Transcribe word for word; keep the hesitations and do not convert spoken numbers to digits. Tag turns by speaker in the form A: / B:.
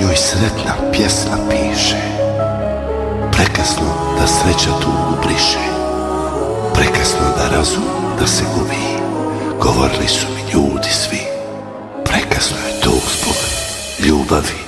A: njoj sretna pjesma piše, prekasno da sreća tugu briše, prekasno da razum da se gubi, govorili su mi ljudi svi, prekasno je to zbog ljubavi.